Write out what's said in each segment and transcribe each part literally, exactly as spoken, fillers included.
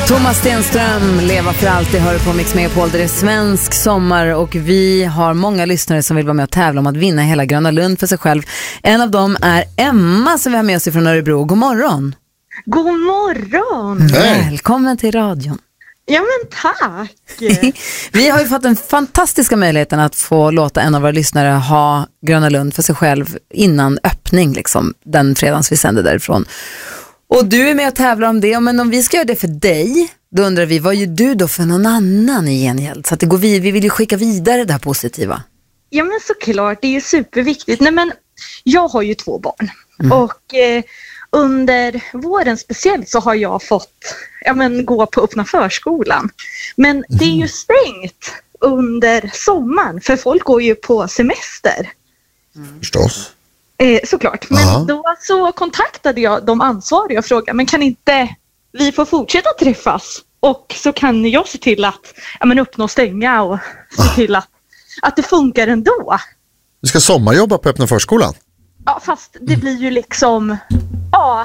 Thomas Stenström, Leva för alltid, hör på Mix Megapol. Det är svensk sommar och vi har många lyssnare som vill vara med och tävla om att vinna hela Gröna Lund för sig själv. En av dem är Emma som vi har med oss från Örebro. God morgon. God morgon. Välkommen till radion. Ja men tack. Vi har ju fått den fantastiska möjligheten att få låta en av våra lyssnare ha Gröna Lund för sig själv innan öppning liksom, den fredags vi sände därifrån. Och du är med och tävlar om det, men om vi ska göra det för dig, då undrar vi, vad gör du då för någon annan i gengäld? Så att det går vid, vi vill ju skicka vidare det här positiva. Ja men såklart, det är ju superviktigt. Nej men, jag har ju två barn. Mm. Och eh, under våren speciellt så har jag fått ja, men, gå på öppna förskolan. Men mm. det är ju stängt under sommaren, för folk går ju på semester. Mm. Förstås. Eh, såklart, men Aha. då så kontaktade jag de ansvariga och frågade, men kan inte vi få fortsätta träffas? Och så kan jag se till att ja, men uppnå stänga och se ah. till att, att det funkar ändå. Du ska sommarjobba på öppna förskolan? Ja, fast det blir ju liksom, ja,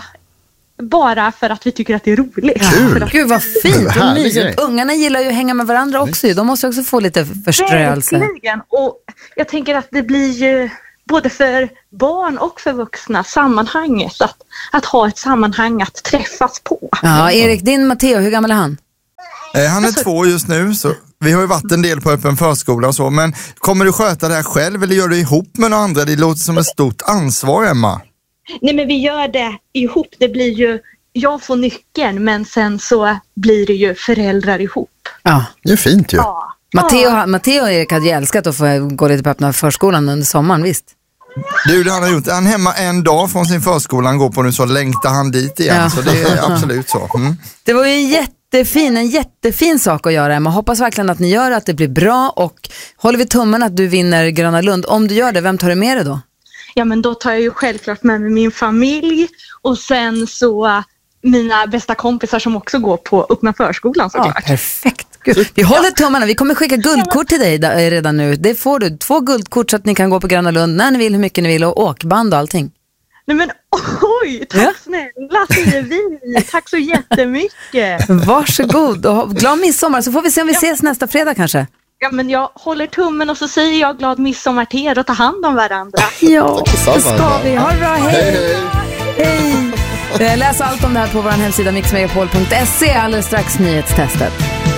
bara för att vi tycker att det är roligt. Kul! Att... Gud vad fint och mysigt. Ungarna gillar ju att hänga med varandra också. De måste också få lite förströelse. Verkligen, och jag tänker att det blir ju både för barn och för vuxna sammanhanget, att, att ha ett sammanhang att träffas på. Ja, Erik, din Matteo, hur gammal är han? Eh, han är alltså... två just nu, så vi har ju varit en del på öppen förskola och så, men kommer du sköta det här själv eller gör du ihop med några andra? Det låter som ett stort ansvar, Emma. Nej, men vi gör det ihop. Det blir ju, jag får nyckeln, men sen så blir det ju föräldrar ihop. Ja, det är fint ju. Ja. Matteo, ja. Matteo och Erik hade ju älskat att få gå lite på öppna förskolan under sommaren, visst? Du, det han har gjort. Han är hemma en dag från sin förskola han går på nu, så längtar han dit igen. Ja. Så det är absolut så. Mm. Det var ju en jättefin, en jättefin sak att göra, Emma. Hoppas verkligen att ni gör att det blir bra, och håller vi tummen att du vinner Gröna Lund. Om du gör det, vem tar du med dig då? Ja, men då tar jag ju självklart med mig min familj och sen så mina bästa kompisar som också går på öppna förskolan såklart. Ja, perfekt. Gud. Vi håller tummarna, vi kommer skicka guldkort till dig redan nu. Det får du, två guldkort så att ni kan gå på Gröna Lund när ni vill, hur mycket ni vill, och åkband och allting. Nej men oj, tack ja. snälla säger vi. Tack så jättemycket. Varsågod och glad midsommar, så får vi se om vi ja. ses nästa fredag kanske. Ja, men jag håller tummen och så säger jag glad midsommar till er och ta hand om varandra. Ja, det ska vi. Ha det bra, hej. Hej. Hej. Läs allt om det här på vår hemsida mix megapol punkt se, alldeles strax nyhetstestet.